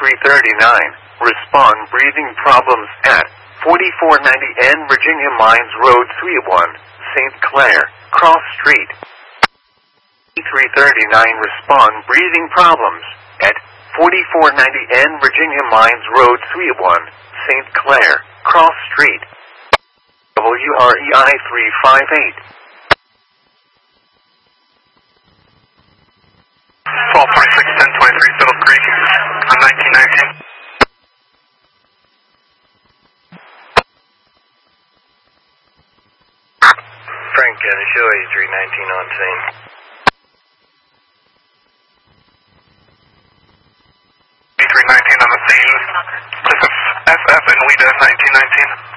339. Respond breathing problems at 4490 N Virginia Mines Road, Suite 1, St. Clair, Cross Street. 339. Respond breathing problems at 4490 N Virginia Mines Road, Suite 1, St. Clair, Cross Street. WREI 358. 1226 1023 Fiddle Creek, 1919. Frank, show A319 on scene. A319 on the scene. This is SF and WIDA 1919.